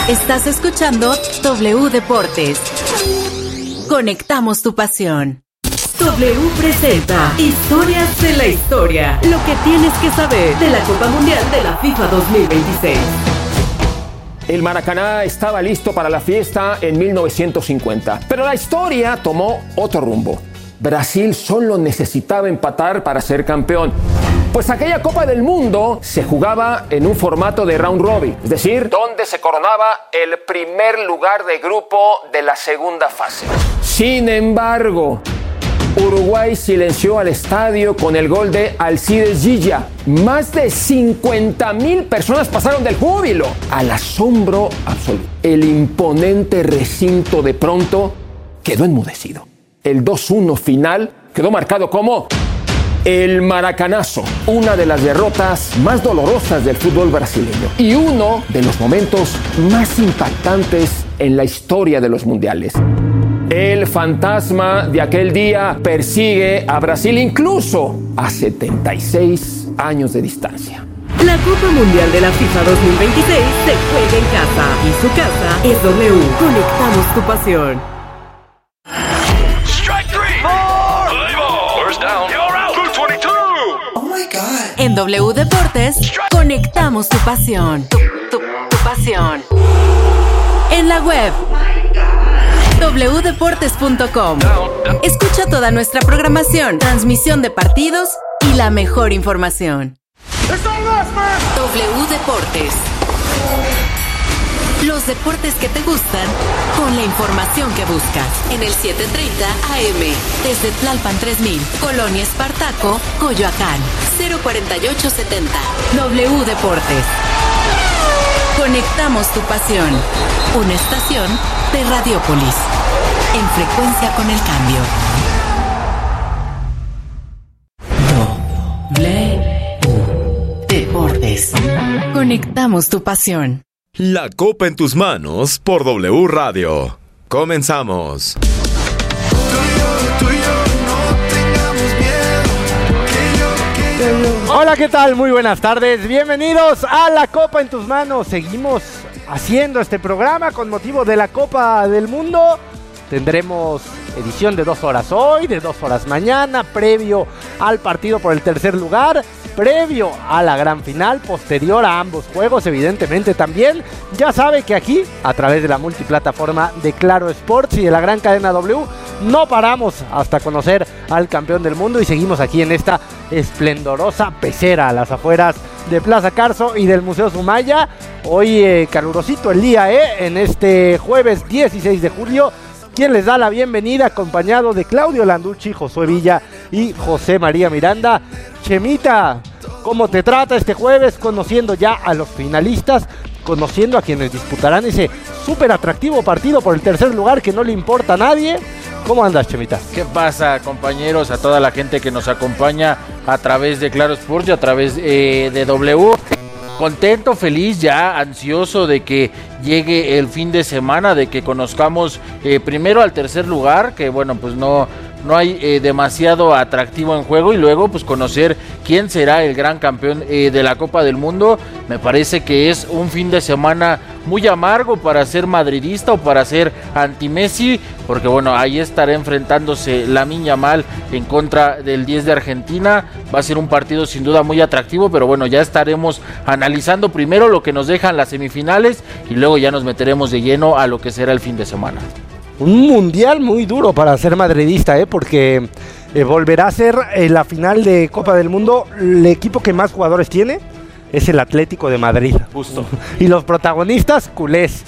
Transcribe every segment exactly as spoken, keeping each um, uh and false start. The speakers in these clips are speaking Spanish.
Estás escuchando W Deportes. Conectamos tu pasión. W presenta Historias de la Historia. Lo que tienes que saber de la Copa Mundial de la FIFA dos mil veintiséis. El Maracaná estaba listo para la fiesta en mil novecientos cincuenta, pero la historia tomó otro rumbo. Brasil solo necesitaba empatar para ser campeón, pues aquella Copa del Mundo se jugaba en un formato de round robin, es decir, donde se coronaba el primer lugar de grupo de la segunda fase. Sin embargo, Uruguay silenció al estadio con el gol de Alcides Gilla. Más de cincuenta mil personas pasaron del júbilo al asombro absoluto. El imponente recinto de pronto quedó enmudecido. El dos uno final quedó marcado como el Maracanazo, una de las derrotas más dolorosas del fútbol brasileño y uno de los momentos más impactantes en la historia de los mundiales. El fantasma de aquel día persigue a Brasil incluso a setenta y seis años de distancia. La Copa Mundial de la FIFA dos mil veintiséis se juega en casa y su casa es W. Conectamos tu pasión. En W Deportes, conectamos tu pasión. Tu, tu, tu pasión. En la web, doble u deportes punto com. Escucha toda nuestra programación, transmisión de partidos y la mejor información. W Deportes. Los deportes que te gustan con la información que buscas. En el siete treinta A M, desde Tlalpan tres mil, Colonia Espartaco, Coyoacán, cero cuarenta y ocho setenta. W Deportes. Conectamos tu pasión. Una estación de Radiópolis. En frecuencia con el cambio. W Deportes. Conectamos tu pasión. La Copa en tus manos por W Radio. Comenzamos. Hola, ¿qué tal? Muy buenas tardes. Bienvenidos a La Copa en tus manos. Seguimos haciendo este programa con motivo de la Copa del Mundo. Tendremos edición de dos horas hoy, de dos horas mañana, previo al partido por el tercer lugar, previo a la gran final, posterior a ambos juegos, evidentemente también. Ya sabe que aquí, a través de la multiplataforma de Claro Sports y de la gran cadena W, no paramos hasta conocer al campeón del mundo y seguimos aquí en esta esplendorosa pecera a las afueras de Plaza Carso y del Museo Sumaya. Hoy eh, calurosito el día, eh, en este jueves dieciséis de julio. Quien les da la bienvenida, acompañado de Claudio Landucci, Josué Villa y José María Miranda. Chemita, ¿cómo te trata este jueves? Conociendo ya a los finalistas, conociendo a quienes disputarán ese súper atractivo partido por el tercer lugar que no le importa a nadie. ¿Cómo andas, Chemita? ¿Qué pasa, compañeros? A toda la gente que nos acompaña a través de Claro Sports y a través eh, de W. Contento, feliz, ya ansioso de que llegue el fin de semana, de que conozcamos eh, primero al tercer lugar, que bueno, pues no, no hay eh, demasiado atractivo en juego, y luego pues conocer quién será el gran campeón eh, de la Copa del Mundo. Me parece que es un fin de semana muy amargo para ser madridista o para ser anti-Messi, porque bueno, ahí estará enfrentándose Lamine Yamal en contra del diez de Argentina. Va a ser un partido sin duda muy atractivo, pero bueno, ya estaremos analizando primero lo que nos dejan las semifinales y luego ya nos meteremos de lleno a lo que será el fin de semana. Un mundial muy duro para ser madridista, ¿eh? Porque eh, volverá a ser eh, la final de Copa del Mundo. El equipo que más jugadores tiene es el Atlético de Madrid. Justo. Y los protagonistas, culés.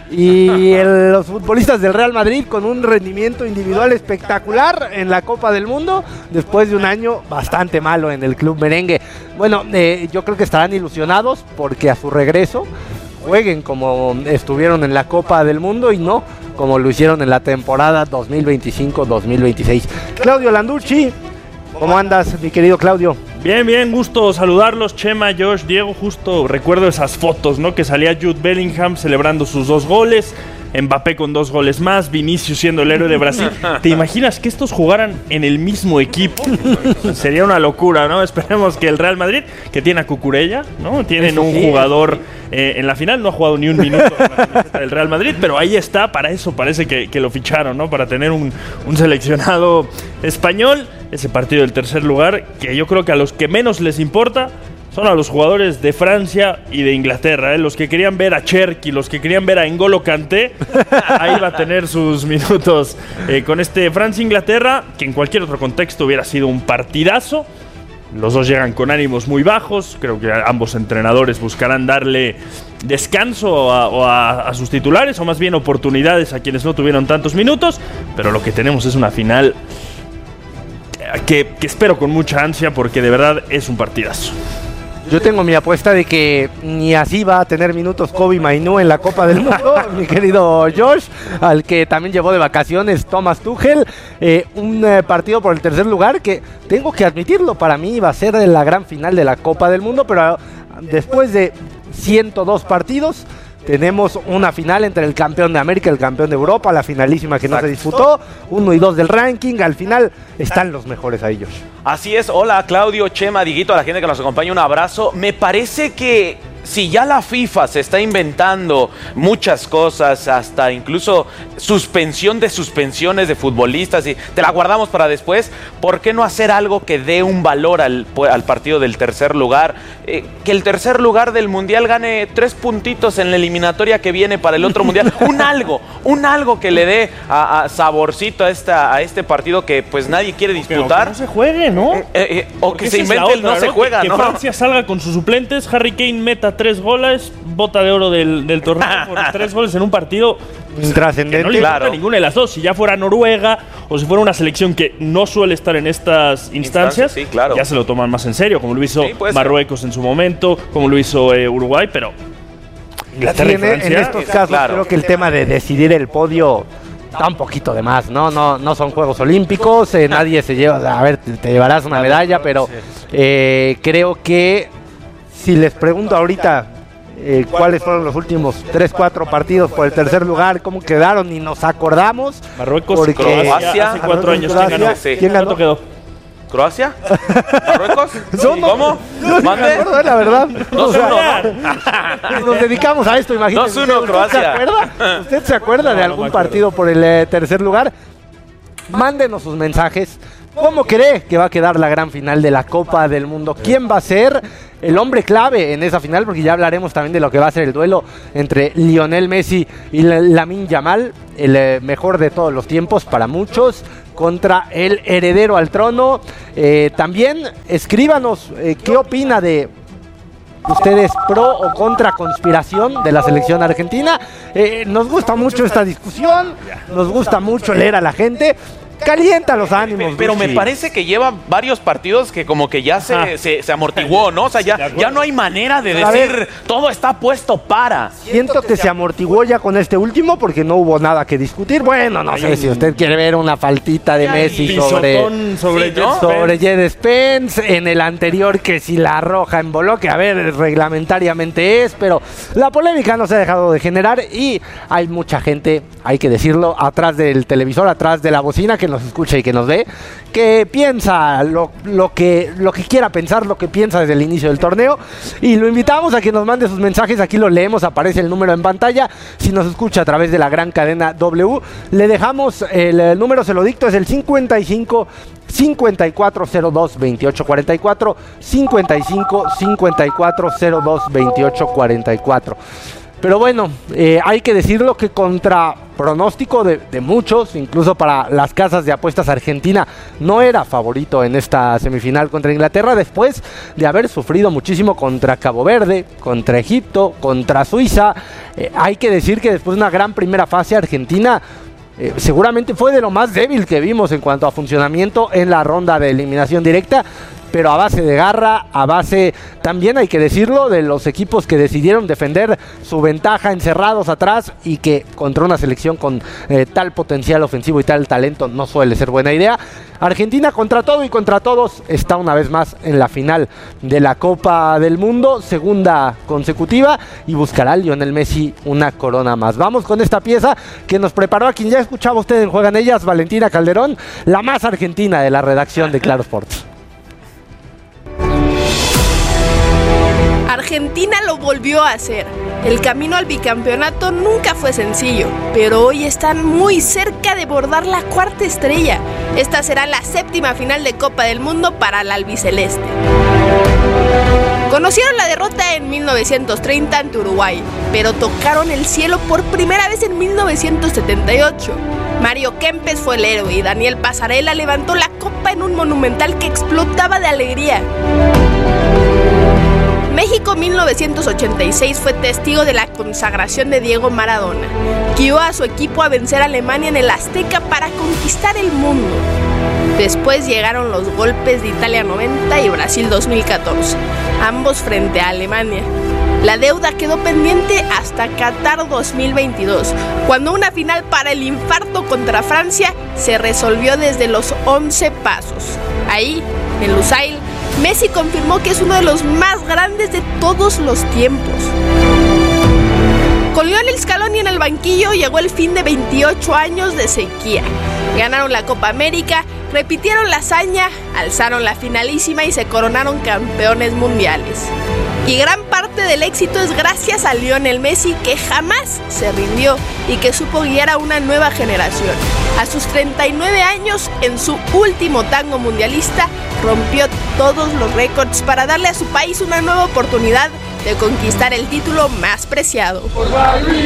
Y el, los futbolistas del Real Madrid con un rendimiento individual espectacular en la Copa del Mundo, después de un año bastante malo en el club merengue. Bueno, eh, yo creo que estarán ilusionados porque a su regreso jueguen como estuvieron en la Copa del Mundo y no como lo hicieron en la temporada dos mil veinticinco dos mil veintiséis. Claudio Landucci, ¿cómo andas, mi querido Claudio? Bien, bien, gusto saludarlos, Chema, Josh, Diego. Justo recuerdo esas fotos, ¿no? Que salía Jude Bellingham celebrando sus dos goles. Mbappé con dos goles más, Vinicius siendo el héroe de Brasil. ¿Te imaginas que estos jugaran en el mismo equipo? Sería una locura, ¿no? Esperemos que el Real Madrid, que tiene a Cucurella, ¿no? Tienen un jugador eh, en la final, no ha jugado ni un minuto con la camiseta del Real Madrid, pero ahí está, para eso parece que, que lo ficharon, ¿no? Para tener un, un seleccionado español. Ese partido del tercer lugar, que yo creo que a los que menos les importa son a los jugadores de Francia y de Inglaterra, ¿eh? Los que querían ver a Cherki, los que querían ver a N'Golo Kanté, ahí va a tener sus minutos eh, con este Francia-Inglaterra, que en cualquier otro contexto hubiera sido un partidazo. Los dos llegan con ánimos muy bajos, creo que ambos entrenadores buscarán darle descanso a, o a, a sus titulares, o más bien oportunidades a quienes no tuvieron tantos minutos, pero lo que tenemos es una final que, que espero con mucha ansia, porque de verdad es un partidazo. Yo tengo mi apuesta de que ni así va a tener minutos Kobbie Mainoo en la Copa del Mundo, mi querido Josh, al que también llevó de vacaciones Thomas Tuchel. Eh, un eh, partido por el tercer lugar que, tengo que admitirlo, para mí va a ser la gran final de la Copa del Mundo, pero después de ciento dos partidos tenemos una final entre el campeón de América y el campeón de Europa, la finalísima que no se disputó, uno y dos del ranking. Al final están los mejores a ellos. Así es. Hola Claudio, Chema, Diguito, a la gente que nos acompaña, un abrazo. Me parece que si ya la FIFA se está inventando muchas cosas, hasta incluso suspensión de suspensiones de futbolistas, y te la guardamos para después, ¿por qué no hacer algo que dé un valor al, al partido del tercer lugar? Eh, que el tercer lugar del Mundial gane tres puntitos en la eliminatoria que viene para el otro Mundial. Un algo, un algo que le dé a, a saborcito a, esta, a este partido que pues nadie quiere disputar. Pero que no se juegue, ¿no? Eh, eh, o Porque que se esa es la invente el otra, no se juega, que, ¿no? Que Francia salga con sus suplentes, Harry Kane meta tres goles, bota de oro del, del torneo por tres goles en un partido Intrascendente. que no le importa Claro. ninguna de las dos. Si ya fuera Noruega o si fuera una selección que no suele estar en estas instancias, Instancias, sí, claro. ya se lo toman más en serio, como lo hizo Sí, puede ser. Marruecos en su momento, como lo hizo eh, Uruguay, pero Inglaterra Sí, y en, Francia, en estos casos claro. creo que el tema de decidir el podio da un poquito de más, ¿no? No, no son Juegos Olímpicos, eh, nadie se lleva, a ver, te, te llevarás una medalla, pero eh, creo que si les pregunto ahorita eh, cuáles fueron los últimos tres, cuatro partidos por el tercer lugar, cómo quedaron, y nos acordamos. Marruecos, porque- Croacia, hace cuatro años, ¿quién Croacia, ganó? Sí. ¿Quién ganó? ¿Cuánto quedó? ¿Croacia? ¿Marruecos? No, no, ¿Cómo? no, no me acuerdo, la verdad. O sea, dos uno, nos dedicamos a esto, imagínense. dos uno, ¿Usted Croacia. se acuerda? ¿Usted se acuerda de No, no algún me acuerdo. partido por el eh, tercer lugar? Mándenos sus mensajes. ¿Cómo cree que va a quedar la gran final de la Copa del Mundo? ¿Quién va a ser el hombre clave en esa final? Porque ya hablaremos también de lo que va a ser el duelo entre Lionel Messi y Lamine Yamal, el eh, mejor de todos los tiempos para muchos, contra el heredero al trono. Eh, también escríbanos eh, qué opina de ustedes, pro o contra conspiración de la selección argentina. Eh, nos gusta mucho esta discusión, nos gusta mucho leer a la gente. Calienta los ánimos. Pero me Gucci. parece que lleva varios partidos que como que ya Ajá. se, se, se amortiguó, ¿no? O sea, De ya, acuerdo. ya no hay manera de A decir ver. todo está puesto para. Siento que se amortiguó ya con este último porque no hubo nada que discutir. Bueno, no sé si usted quiere ver una faltita de Messi sobre, Pisotón sobre Sí, ¿no? Jet sobre Spence. Jed Spence. En el anterior que si la roja en bloque, a ver, reglamentariamente es, pero la polémica no se ha dejado de generar y hay mucha gente, hay que decirlo, atrás del televisor, atrás de la bocina, que nos escucha y que nos ve, que piensa lo, lo que lo que quiera pensar, lo que piensa desde el inicio del torneo, y lo invitamos a que nos mande sus mensajes. Aquí lo leemos, aparece el número en pantalla. Si nos escucha a través de la gran cadena W, le dejamos el, el número, se lo dicto, es el cincuenta y cinco cincuenta y cuatro cero dos veintiocho cuarenta y cuatro, cincuenta y cinco cincuenta y cuatro cero dos veintiocho cuarenta y cuatro. Pero bueno, eh, hay que decirlo que contra pronóstico de, de muchos, incluso para las casas de apuestas, Argentina no era favorito en esta semifinal contra Inglaterra, después de haber sufrido muchísimo contra Cabo Verde, contra Egipto, contra Suiza. Eh, hay que decir que después de una gran primera fase, Argentina eh, seguramente fue de lo más débil que vimos en cuanto a funcionamiento en la ronda de eliminación directa. pero a base de garra, a base, también hay que decirlo, de los equipos que decidieron defender su ventaja encerrados atrás y que contra una selección con eh, tal potencial ofensivo y tal talento no suele ser buena idea. Argentina contra todo y contra todos está una vez más en la final de la Copa del Mundo, segunda consecutiva, y buscará Lionel Messi una corona más. Vamos con esta pieza que nos preparó a quien ya escuchaba usted en Juegan Ellas, Valentina Calderón, la más argentina de la redacción de Claro Sports. Argentina lo volvió a hacer. El camino al bicampeonato nunca fue sencillo, pero hoy están muy cerca de bordar la cuarta estrella. Esta será la séptima final de Copa del Mundo para la albiceleste. Conocieron la derrota en mil novecientos treinta ante Uruguay, pero tocaron el cielo por primera vez en mil novecientos setenta y ocho. Mario Kempes fue el héroe y Daniel Passarella levantó la copa en un monumental que explotaba de alegría. México mil novecientos ochenta y seis fue testigo de la consagración de Diego Maradona, guió a su equipo a vencer a Alemania en el Azteca para conquistar el mundo. Después llegaron los golpes de Italia noventa y Brasil dos mil catorce, ambos frente a Alemania. La deuda quedó pendiente hasta Qatar dos mil veintidós, cuando una final para el infarto contra Francia se resolvió desde los once pasos. Ahí, en Lusail, Messi confirmó que es uno de los más grandes de todos los tiempos. Con Lionel Scaloni en el banquillo llegó el fin de veintiocho años de sequía. Ganaron la Copa América, repitieron la hazaña, alzaron la finalísima y se coronaron campeones mundiales. Y gran parte del éxito es gracias a Lionel Messi, que jamás se rindió y que supo guiar a una nueva generación. A sus treinta y nueve años, en su último tango mundialista, rompió todos los récords para darle a su país una nueva oportunidad de conquistar el título más preciado.